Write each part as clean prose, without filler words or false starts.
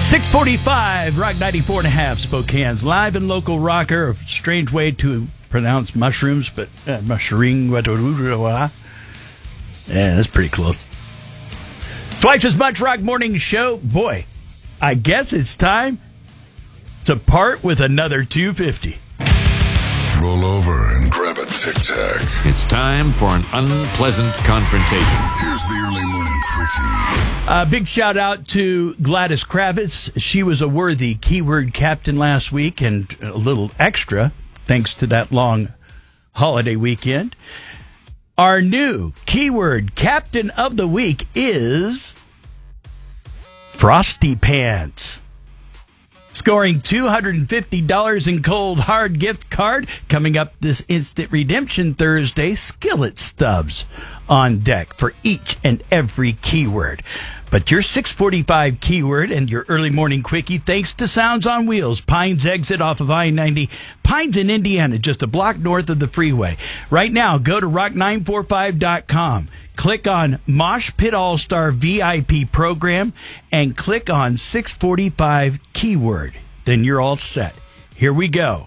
645, Rock 94.5, Spokane's live and local rocker. A strange way to pronounce mushrooms, but mushroom. Yeah, that's pretty close. Twice as much Rock Morning Show. Boy, I guess it's time to part with another 250. Roll over and grab a Tic Tac. It's time for an unpleasant confrontation. Here's the early morning quickie. Big shout out to Gladys Kravitz. She was a worthy keyword captain last week, and a little extra thanks to that long holiday weekend. Our new keyword captain of the week is Frosty Pants. Scoring $250 in cold hard gift card. Coming up this instant redemption Thursday, skillet stubs on deck for each and every keyword. But your 645 keyword and your early morning quickie, thanks to Sounds on Wheels, Pines exit off of I-90, Pines in Indiana, just a block north of the freeway. Right now, go to rock945.com. Click on Mosh Pit All-Star VIP program and click on 645 keyword. Then you're all set. Here we go.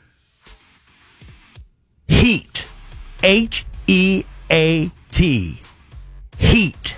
Heat. H-E-A-T. Heat.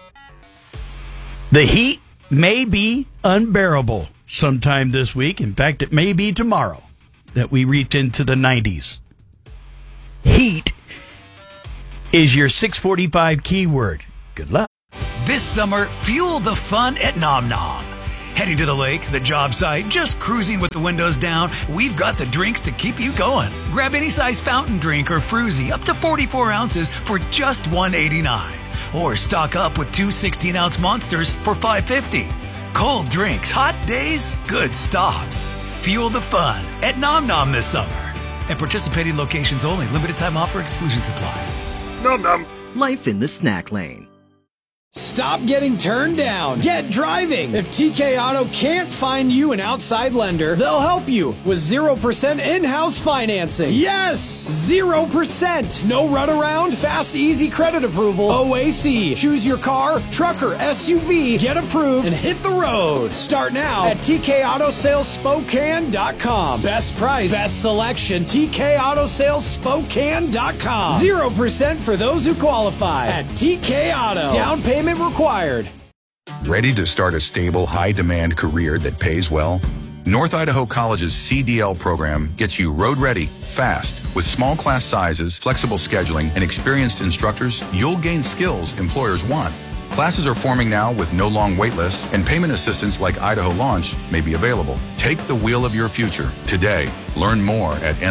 The heat may be unbearable sometime this week. In fact, it may be tomorrow that we reach into the 90s. Heat is your 645 keyword. Good luck. This summer, fuel the fun at Nom Nom. Heading to the lake, the job site, just cruising with the windows down, we've got the drinks to keep you going. Grab any size fountain drink or fruzy up to 44 ounces for just $1.89. Or stock up with two 16-ounce monsters for $5.50. Cold drinks, hot days, good stops. Fuel the fun at Nom Nom this summer. And participating locations only. Limited time offer, exclusions apply. Nom nom. Life in the snack lane. Stop getting turned down. Get driving. If TK Auto can't find you an outside lender, they'll help you with 0% in-house financing. Yes! 0%. No runaround, fast, easy credit approval. OAC. Choose your car, truck, or SUV. Get approved and hit the road. Start now at TKAutosalesSpokane.com. Best price, best selection. TKAutosalesSpokane.com. 0% for those who qualify at TK Auto. Down payment required. Ready to start a stable, high-demand career that pays well? North Idaho College's CDL program gets you road-ready, fast. With small class sizes, flexible scheduling, and experienced instructors, you'll gain skills employers want. Classes are forming now with no long wait lists, and payment assistance like Idaho Launch may be available. Take the wheel of your future today. Learn more at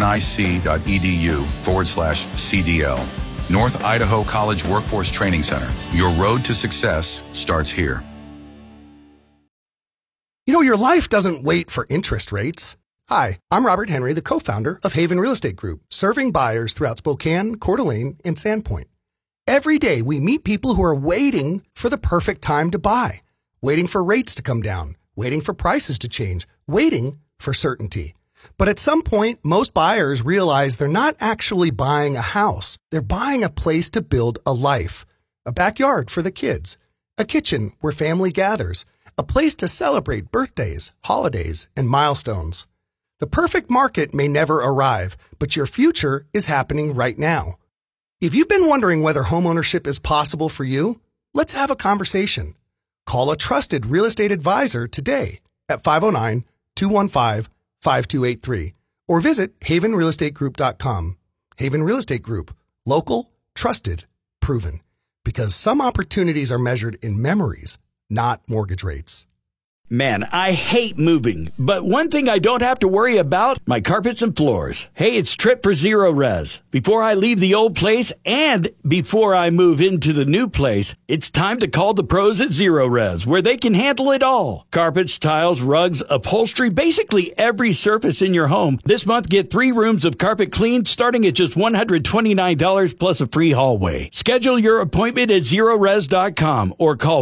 nic.edu/CDL. North Idaho College Workforce Training Center. Your road to success starts here. You know, your life doesn't wait for interest rates. Hi, I'm Robert Henry, the co-founder of Haven Real Estate Group, serving buyers throughout Spokane, Coeur d'Alene, and Sandpoint. Every day, we meet people who are waiting for the perfect time to buy, waiting for rates to come down, waiting for prices to change, waiting for certainty. But at some point, most buyers realize they're not actually buying a house. They're buying a place to build a life, a backyard for the kids, a kitchen where family gathers, a place to celebrate birthdays, holidays, and milestones. The perfect market may never arrive, but your future is happening right now. If you've been wondering whether homeownership is possible for you, let's have a conversation. Call a trusted real estate advisor today at 509-215-5283 or visit havenrealestategroup.com. Haven Real Estate Group. Local, trusted, proven. Because some opportunities are measured in memories, not mortgage rates. Man, I hate moving, but one thing I don't have to worry about, my carpets and floors. Hey, it's Trip for Zero Res. Before I leave the old place and before I move into the new place, it's time to call the pros at Zero Res, where they can handle it all. Carpets, tiles, rugs, upholstery, basically every surface in your home. This month, get 3 rooms of carpet cleaned starting at just $129 plus a free hallway. Schedule your appointment at ZeroRes.com or call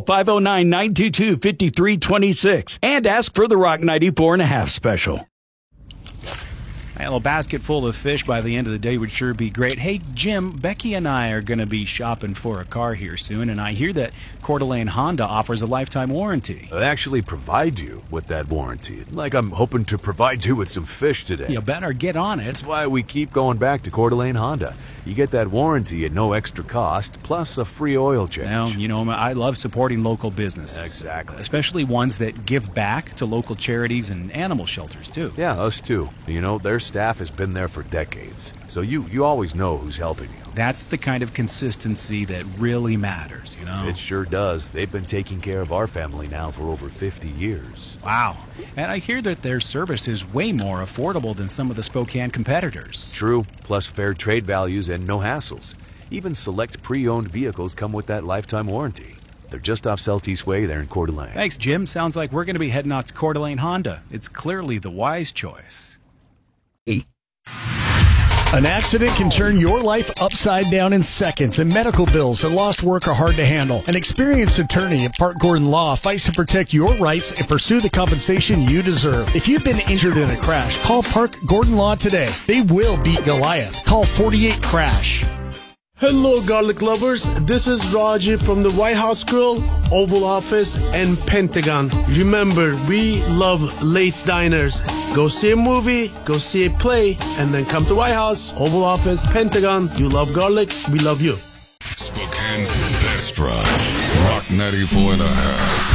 509-922-5326. And ask for the Rock 94.5 special. A little basket full of fish by the end of the day would sure be great. Hey, Jim, Becky and I are going to be shopping for a car here soon, and I hear that Coeur d'Alene Honda offers a lifetime warranty. They actually provide you with that warranty. Like I'm hoping to provide you with some fish today. You better get on it. That's why we keep going back to Coeur d'Alene Honda. You get that warranty at no extra cost, plus a free oil change. Well, you know, I love supporting local businesses. Exactly. Especially ones that give back to local charities and animal shelters, too. Yeah, us too. You know, their staff has been there for decades. So you always know who's helping you. That's the kind of consistency that really matters, you know? It sure does. They've been taking care of our family now for over 50 years. Wow. And I hear that their service is way more affordable than some of the Spokane competitors. True, plus fair trade values and no hassles. Even select pre-owned vehicles come with that lifetime warranty. They're just off Celtice Way there in Coeur d'Alene. Thanks, Jim. Sounds like we're going to be heading out to Coeur d'Alene Honda. It's clearly the wise choice. An accident can turn your life upside down in seconds, and medical bills and lost work are hard to handle. An experienced attorney at Park Gordon Law fights to protect your rights and pursue the compensation you deserve. If you've been injured in a crash, call Park Gordon Law today. They will beat Goliath. Call 48-CRASH. Hello, garlic lovers. This is Raji from the White House Grill, Oval Office, and Pentagon. Remember, we love late diners. Go see a movie, go see a play, and then come to White House, Oval Office, Pentagon. You love garlic, we love you. Spokane's best rock. Rock 94.5.